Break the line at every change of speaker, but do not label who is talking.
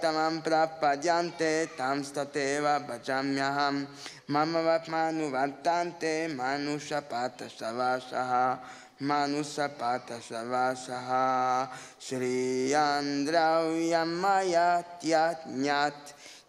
tamam prapadyante tam stateva bhajamyaham mamavatmanu vartante manushapata savasaha manusapata savasaha shriyandravyamaya tyat nyat